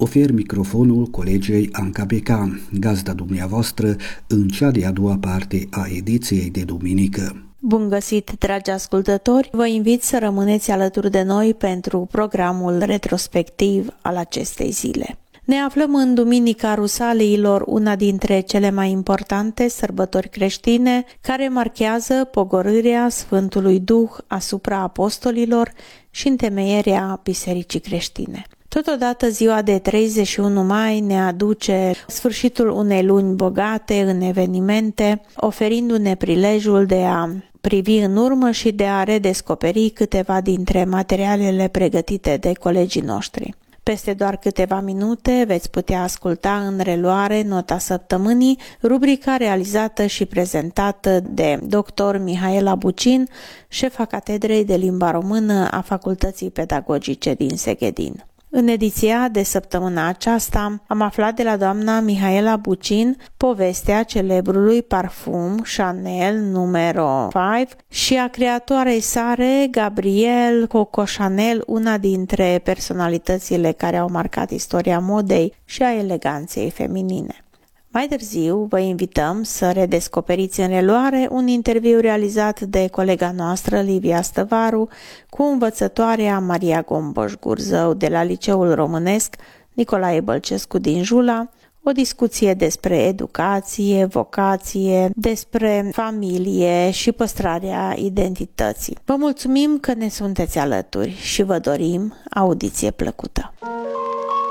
ofer microfonul colegei Anca Beca, gazda dumneavoastră în cea de-a doua parte a ediției de duminică. Bun găsit, dragi ascultători! Vă invit să rămâneți alături de noi pentru programul retrospectiv al acestei zile. Ne aflăm în Duminica Rusaliilor, una dintre cele mai importante sărbători creștine, care marchează pogorârea Sfântului Duh asupra apostolilor și întemeierea Bisericii creștine. Totodată, ziua de 31 mai ne aduce sfârșitul unei luni bogate în evenimente, oferindu-ne prilejul de a privi în urmă și de a redescoperi câteva dintre materialele pregătite de colegii noștri. Peste doar câteva minute veți putea asculta în reluare Nota Săptămânii, rubrica realizată și prezentată de dr. Mihaela Bucin, șefa Catedrei de Limba Română a Facultății Pedagogice din Seghedin. În ediția de săptămâna aceasta am aflat de la doamna Mihaela Bucin povestea celebrului parfum Chanel numero 5 și a creatoarei sale, Gabrielle Coco Chanel, una dintre personalitățile care au marcat istoria modei și a eleganței feminine. Mai târziu, vă invităm să redescoperiți în reluare un interviu realizat de colega noastră, Livia Stăvaru, cu învățătoarea Maria Gomboș-Gurzău de la Liceul Românesc Nicolae Bălcescu din Jula, o discuție despre educație, vocație, despre familie și păstrarea identității. Vă mulțumim că ne sunteți alături și vă dorim audiție plăcută!